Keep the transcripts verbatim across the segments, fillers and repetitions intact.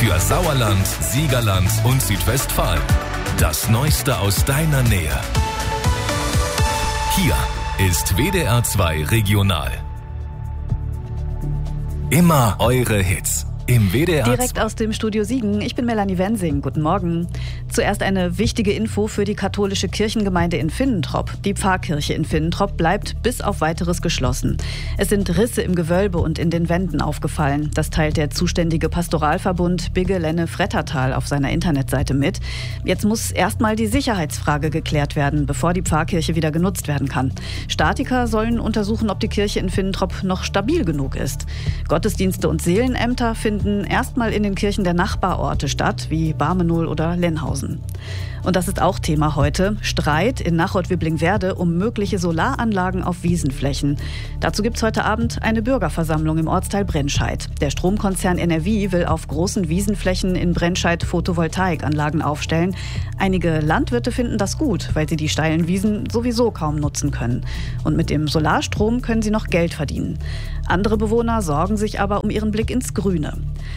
Für Sauerland, Siegerland und Südwestfalen. Das Neueste aus deiner Nähe. Hier ist W D R zwei Regional. Immer eure Hits. Im W D R Direkt aus dem Studio Siegen. Ich bin Melanie Wensing. Guten Morgen. Zuerst eine wichtige Info für die katholische Kirchengemeinde in Finnentrop. Die Pfarrkirche in Finnentrop bleibt bis auf Weiteres geschlossen. Es sind Risse im Gewölbe und in den Wänden aufgefallen. Das teilt der zuständige Pastoralverbund Bigge Lenne Frettertal auf seiner Internetseite mit. Jetzt muss erstmal die Sicherheitsfrage geklärt werden, bevor die Pfarrkirche wieder genutzt werden kann. Statiker sollen untersuchen, ob die Kirche in Finnentrop noch stabil genug ist. Gottesdienste und Seelenämter finden erstmal in den Kirchen der Nachbarorte statt, wie Barmenol oder Lenhausen. Und das ist auch Thema heute. Streit in Nachod-Wibblingwerde um mögliche Solaranlagen auf Wiesenflächen. Dazu gibt es heute Abend eine Bürgerversammlung im Ortsteil Brennscheid. Der Stromkonzern N R W will auf großen Wiesenflächen in Brennscheid Photovoltaikanlagen aufstellen. Einige Landwirte finden das gut, weil sie die steilen Wiesen sowieso kaum nutzen können. Und mit dem Solarstrom können sie noch Geld verdienen. Andere Bewohner sorgen sich aber um ihren Blick ins Grüne.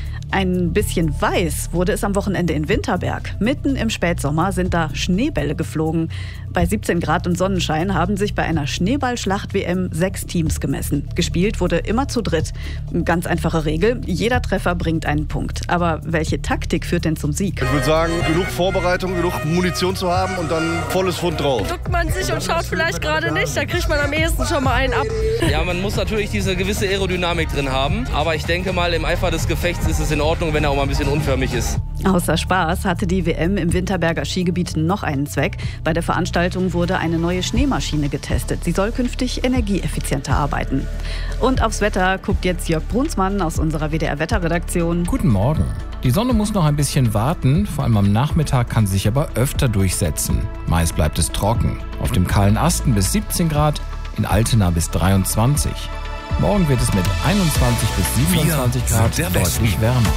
Ein bisschen weiß wurde es am Wochenende in Winterberg. Mitten im Spätsommer sind da Schneebälle geflogen. Bei siebzehn Grad und Sonnenschein haben sich bei einer Schneeballschlacht-W M sechs Teams gemessen. Gespielt wurde immer zu dritt. Ganz einfache Regel, jeder Treffer bringt einen Punkt. Aber welche Taktik führt denn zum Sieg? Ich würde sagen, genug Vorbereitung, genug Munition zu haben und dann volles Fund drauf. Duckt man sich und schaut vielleicht gerade nicht, da kriegt man am ehesten schon mal einen ab. Ja, man muss natürlich diese gewisse Aerodynamik drin haben. Aber ich denke mal, im Eifer des Gefechts ist es in Ordnung, wenn er auch mal ein bisschen unförmig ist. Außer Spaß hatte die W M im Winterberger Skigebiet noch einen Zweck. Bei der Veranstaltung wurde eine neue Schneemaschine getestet. Sie soll künftig energieeffizienter arbeiten. Und aufs Wetter guckt jetzt Jörg Brunsmann aus unserer W D R-Wetterredaktion. Guten Morgen. Die Sonne muss noch ein bisschen warten, vor allem am Nachmittag kann sie sich aber öfter durchsetzen. Meist bleibt es trocken. Auf dem kahlen Asten bis siebzehn Grad, in Altena bis dreiundzwanzig. Morgen wird es mit einundzwanzig bis siebenundzwanzig Grad deutlich wärmer.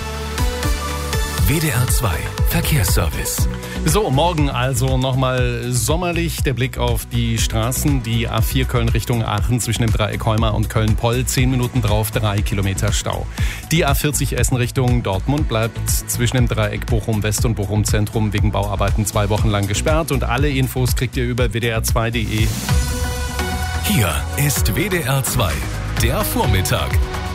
W D R zwei Verkehrsservice. So, morgen also nochmal sommerlich. Der Blick auf die Straßen. Die A vier Köln Richtung Aachen zwischen dem Dreieck Heuma und Köln-Poll. Zehn Minuten drauf, drei Kilometer Stau. Die A vierzig Essen Richtung Dortmund bleibt zwischen dem Dreieck Bochum West und Bochum Zentrum wegen Bauarbeiten zwei Wochen lang gesperrt. Und alle Infos kriegt ihr über w d r zwei punkt d e. Hier ist W D R zwei, der Vormittag.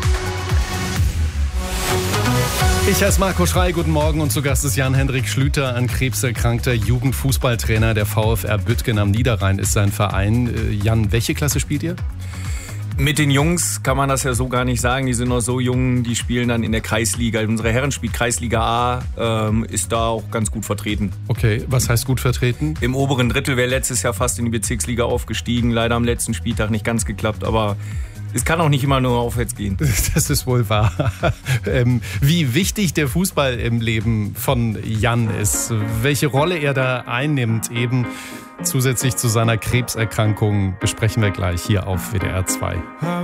Ich heiße Marco Schrei, guten Morgen und zu Gast ist Jan-Hendrik Schlüter, ein krebserkrankter Jugendfußballtrainer. Der VfR Büttgen am Niederrhein ist sein Verein. Jan, welche Klasse spielt ihr? Mit den Jungs kann man das ja so gar nicht sagen. Die sind noch so jung, die spielen dann in der Kreisliga. Unsere Herren spielt Kreisliga A, ähm, ist da auch ganz gut vertreten. Okay, was heißt gut vertreten? Im oberen Drittel wäre letztes Jahr fast in die Bezirksliga aufgestiegen. Leider am letzten Spieltag nicht ganz geklappt, aber es kann auch nicht immer nur aufwärts gehen. Das ist wohl wahr. ähm, wie wichtig der Fußball im Leben von Jan ist, welche Rolle er da einnimmt, eben zusätzlich zu seiner Krebserkrankung, besprechen wir gleich hier auf W D R zwei.